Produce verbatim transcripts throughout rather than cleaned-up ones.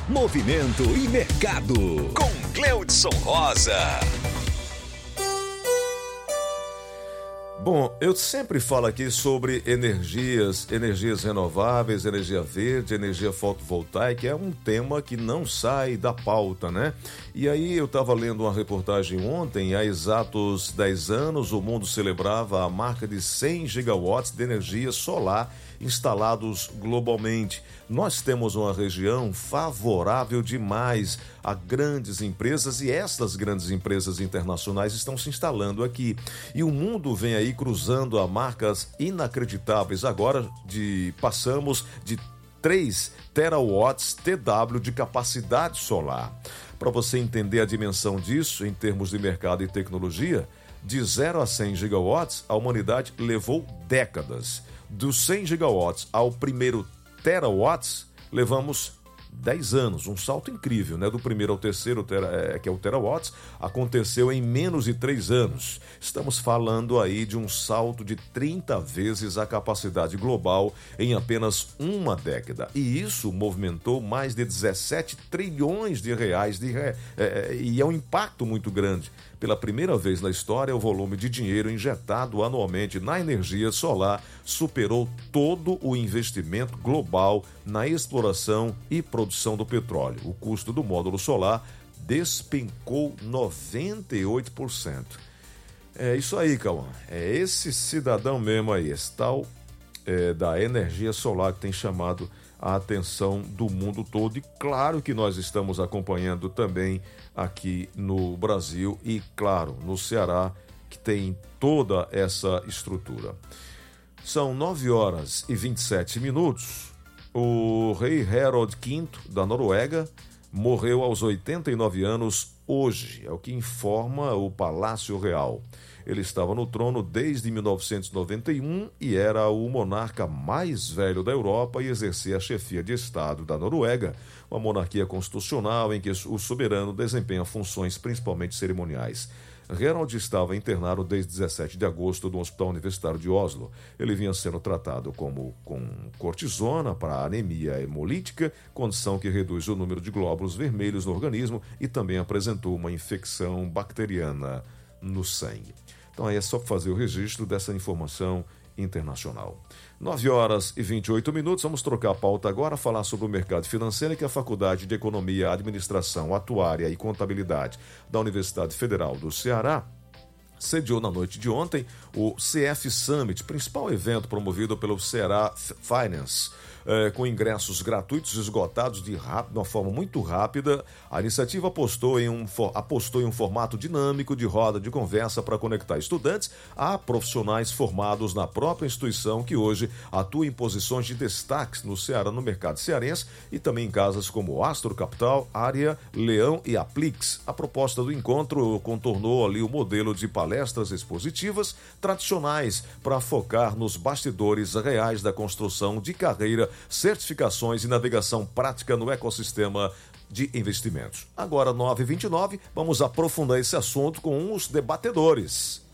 Movimento e Mercado, com Cleudson Rosa. Bom, eu sempre falo aqui sobre energias, energias renováveis, energia verde, energia fotovoltaica, é um tema que não sai da pauta, né? E aí eu estava lendo uma reportagem ontem, há exatos dez anos o mundo celebrava a marca de cem gigawatts de energia solar instalados globalmente. Nós temos uma região favorável demais a grandes empresas e essas grandes empresas internacionais estão se instalando aqui. E o mundo vem aí cruzando a marcas inacreditáveis. Agora de, passamos de três terawatts T W de capacidade solar. Para você entender a dimensão disso em termos de mercado e tecnologia, de zero a cem gigawatts, a humanidade levou décadas. Dos cem gigawatts ao primeiro terawatts, levamos dez anos, um salto incrível, né? Do primeiro ao terceiro, tera, é, que é o terawatts, aconteceu em menos de três anos. Estamos falando aí de um salto de trinta vezes a capacidade global em apenas uma década. E isso movimentou mais de dezessete trilhões de reais de, é, é, e é um impacto muito grande. Pela primeira vez na história, o volume de dinheiro injetado anualmente na energia solar superou todo o investimento global na exploração e produção do petróleo. O custo do módulo solar despencou noventa e oito por cento. É isso aí, Cauã. É esse cidadão mesmo aí, esse tal é, da energia solar que tem chamado a atenção do mundo todo. E claro que nós estamos acompanhando também aqui no Brasil e, claro, no Ceará, que tem toda essa estrutura. São nove horas e vinte e sete minutos. O rei Harold quinto, da Noruega, morreu aos oitenta e nove anos hoje, é o que informa o Palácio Real. Ele estava no trono desde mil novecentos e noventa e um e era o monarca mais velho da Europa e exercia a chefia de Estado da Noruega, uma monarquia constitucional em que o soberano desempenha funções principalmente cerimoniais. Harold estava internado desde dezessete de agosto no Hospital Universitário de Oslo. Ele vinha sendo tratado como com cortisona para anemia hemolítica, condição que reduz o número de glóbulos vermelhos no organismo, e também apresentou uma infecção bacteriana no sangue. Então aí é só fazer o registro dessa informação internacional. nove horas e vinte e oito minutos, vamos trocar a pauta agora, falar sobre o mercado financeiro, que a Faculdade de Economia, Administração, Atuária e Contabilidade da Universidade Federal do Ceará sediou na noite de ontem o C F Summit, principal evento promovido pelo Ceará Finance, é, com ingressos gratuitos esgotados de, rápido, de uma forma muito rápida. A iniciativa apostou em, um, apostou em um formato dinâmico de roda de conversa para conectar estudantes a profissionais formados na própria instituição, que hoje atua em posições de destaque no Ceará, no mercado cearense, e também em casas como Astro Capital, Área, Leão e Aplix. A proposta do encontro contornou ali o modelo de palestras expositivas tradicionais para focar nos bastidores reais da construção de carreira, certificações e navegação prática no ecossistema de investimentos. Agora, nove e vinte e nove, vamos aprofundar esse assunto com os debatedores.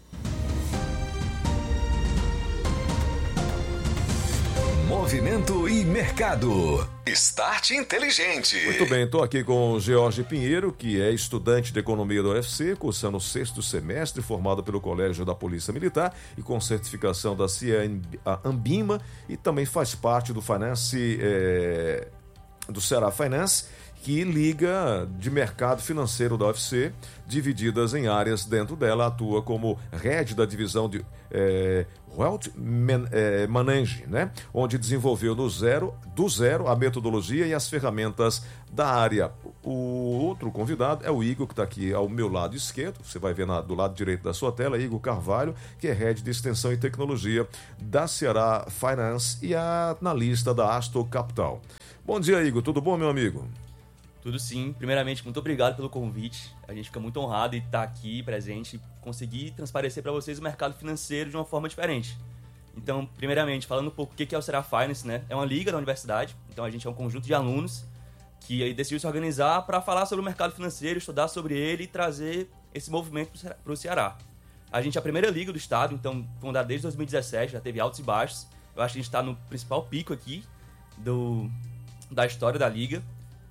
Movimento e Mercado. Start Inteligente. Muito bem, estou aqui com o George Pinheiro, que é estudante de Economia da U F C, cursando o sexto semestre, formado pelo Colégio da Polícia Militar e com certificação da C I A Ambima, e também faz parte do Finance, é, do Ceará Finance, que liga de mercado financeiro da U F C, divididas em áreas. Dentro dela, atua como head da divisão de é, Wealth Man, é, Manage, né? Onde desenvolveu do zero, do zero a metodologia e as ferramentas da área. O outro convidado é o Igor, que está aqui ao meu lado esquerdo, você vai ver na, do lado direito da sua tela, Igor Carvalho, que é head de extensão e tecnologia da Ceará Finance e analista da Astro Capital. Bom dia, Igor, tudo bom, meu amigo? Tudo sim. Primeiramente, muito obrigado pelo convite. A gente fica muito honrado em estar aqui presente e conseguir transparecer para vocês o mercado financeiro de uma forma diferente. Então, primeiramente, falando um pouco o que é o Ceará Finance, né? É uma liga da universidade, então a gente é um conjunto de alunos que aí decidiu se organizar para falar sobre o mercado financeiro, estudar sobre ele e trazer esse movimento para o Ceará. A gente é a primeira liga do estado, então fundada desde dois mil e dezessete, já teve altos e baixos. Eu acho que a gente está no principal pico aqui do, da história da liga.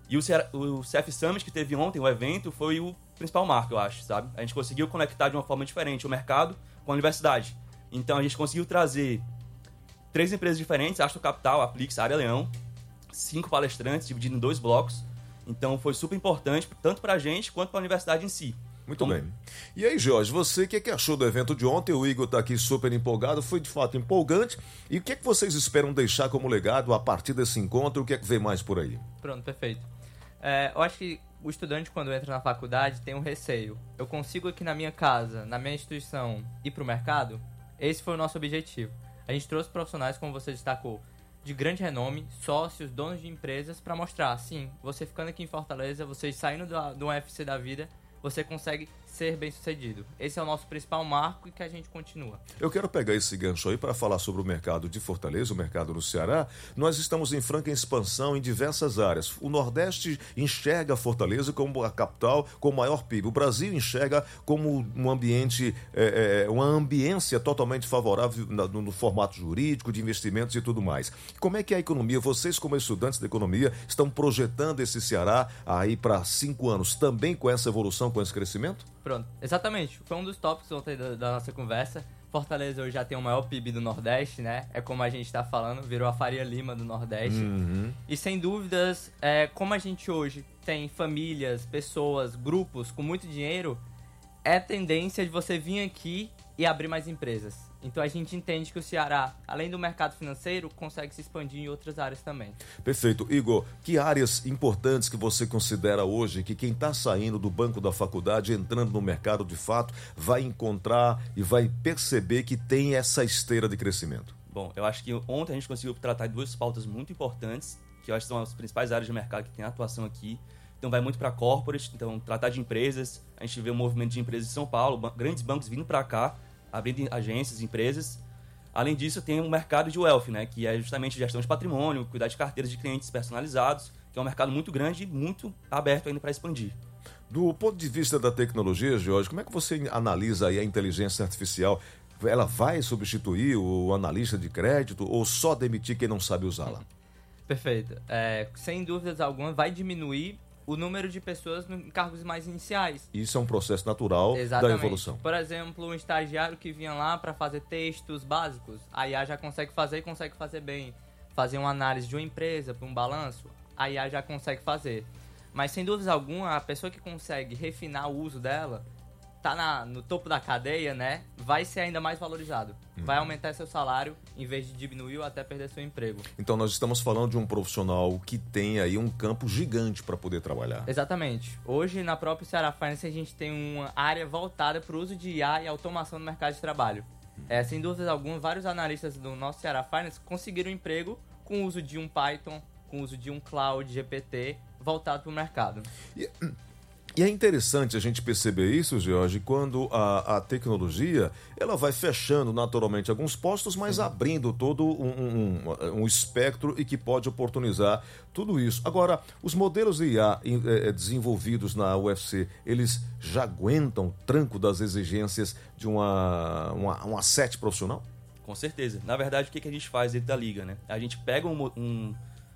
E o, Ceará, o C F Summit que teve ontem, o evento, foi o principal marco, eu acho, sabe? A gente conseguiu conectar de uma forma diferente o mercado com a universidade. Então a gente conseguiu trazer três empresas diferentes, Astro Capital, Aplix, Área Leão, cinco palestrantes, dividido em dois blocos. Então foi super importante, tanto para a gente quanto para a universidade em si. Muito Como... bem. E aí, Jorge, você, o que, é que achou do evento de ontem? O Igor está aqui super empolgado, foi de fato empolgante. E o que, é que vocês esperam deixar como legado a partir desse encontro? O que é que vem mais por aí? Pronto, perfeito. É, eu acho que o estudante, quando entra na faculdade, tem um receio. Eu consigo aqui na minha casa, na minha instituição, ir para o mercado? Esse foi o nosso objetivo. A gente trouxe profissionais, como você destacou, de grande renome, sócios, donos de empresas, para mostrar, sim, você ficando aqui em Fortaleza, você saindo do, do U F C da vida, você consegue ser bem sucedido. Esse é o nosso principal marco e que a gente continua. Eu quero pegar esse gancho aí para falar sobre o mercado de Fortaleza, o mercado no Ceará. Nós estamos em franca expansão em diversas áreas. O Nordeste enxerga Fortaleza como a capital com o maior P I B. O Brasil enxerga como um ambiente, é, é, uma ambiência totalmente favorável no, no formato jurídico, de investimentos e tudo mais. Como é que é a economia? Vocês, como estudantes da economia, estão projetando esse Ceará aí para cinco anos também com essa evolução, com esse crescimento? Pronto, exatamente. Foi um dos tópicos ontem da, da nossa conversa. Fortaleza hoje já tem o maior P I B do Nordeste, né? É como a gente está falando, virou a Faria Lima do Nordeste. Uhum. E sem dúvidas, é, como a gente hoje tem famílias, pessoas, grupos com muito dinheiro, é tendência de você vir aqui e abrir mais empresas. Então a gente entende que o Ceará, além do mercado financeiro, consegue se expandir em outras áreas também. Perfeito. Igor, que áreas importantes que você considera hoje que quem está saindo do banco da faculdade, entrando no mercado de fato, vai encontrar e vai perceber que tem essa esteira de crescimento? Bom, eu acho que ontem a gente conseguiu tratar de duas pautas muito importantes, que eu acho que são as principais áreas de mercado que tem atuação aqui. Então vai muito para corporate, então tratar de empresas. A gente vê o movimento de empresas em São Paulo, grandes bancos vindo para cá, abrindo agências, empresas. Além disso, tem o mercado de wealth, né, que é justamente gestão de patrimônio, cuidar de carteiras de clientes personalizados, que é um mercado muito grande e muito aberto ainda para expandir. Do ponto de vista da tecnologia, Jorge, como é que você analisa aí a inteligência artificial? Ela vai substituir o analista de crédito ou só demitir quem não sabe usá-la? Perfeito. É, sem dúvidas alguma, vai diminuir o número de pessoas em cargos mais iniciais. Isso é um processo natural Exatamente. Da evolução. Por exemplo, um estagiário que vinha lá para fazer textos básicos, a I A já consegue fazer e consegue fazer bem. Fazer uma análise de uma empresa para um balanço, a I A já consegue fazer. Mas sem dúvida alguma, a pessoa que consegue refinar o uso dela, tá na, no topo da cadeia, né? Vai ser ainda mais valorizado. Uhum. Vai aumentar seu salário em vez de diminuir ou até perder seu emprego. Então nós estamos falando de um profissional que tem aí um campo gigante para poder trabalhar. Exatamente. Hoje na própria Ceará Finance a gente tem uma área voltada para o uso de I A e automação no mercado de trabalho. Uhum. É, sem dúvida alguma, vários analistas do nosso Ceará Finance conseguiram emprego com o uso de um Python, com o uso de um Cloud G P T voltado para o mercado. E... E é interessante a gente perceber isso, Jorge, quando a, a tecnologia ela vai fechando naturalmente alguns postos, mas Sim. abrindo todo um, um, um espectro e que pode oportunizar tudo isso. Agora, os modelos de I A eh, desenvolvidos na U F C, eles já aguentam o tranco das exigências de uma, uma, um asset profissional? Com certeza. Na verdade, o que a gente faz dentro da liga, né? A gente pega um... um...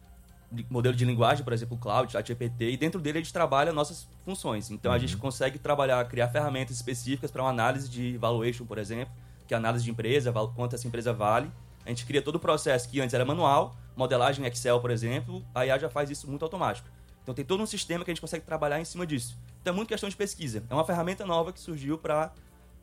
modelo de linguagem, por exemplo, o Cloud, a G P T, e dentro dele a gente trabalha nossas funções. Então uhum. a gente consegue trabalhar, criar ferramentas específicas para uma análise de valuation, por exemplo, que é a análise de empresa, quanto essa empresa vale. A gente cria todo o processo que antes era manual, modelagem em Excel, por exemplo, a I A já faz isso muito automático. Então tem todo um sistema que a gente consegue trabalhar em cima disso. Então é muito questão de pesquisa. É uma ferramenta nova que surgiu para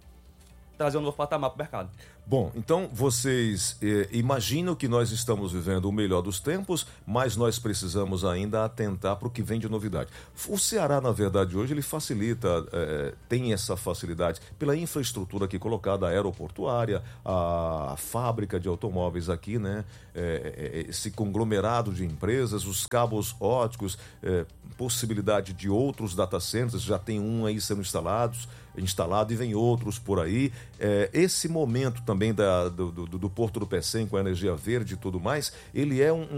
trazer um novo patamar para o mercado. Bom, então vocês eh, imaginam que nós estamos vivendo o melhor dos tempos, mas nós precisamos ainda atentar para o que vem de novidade. O Ceará, na verdade, hoje ele facilita, eh, tem essa facilidade pela infraestrutura aqui colocada, a aeroportuária, a, a fábrica de automóveis aqui, né? Eh, esse conglomerado de empresas, os cabos óticos, eh, possibilidade de outros data centers, já tem um aí sendo instalados, instalado e vem outros por aí. Eh, esse momento também da, do, do, do Porto do Pecém com a energia verde e tudo mais, ele é um,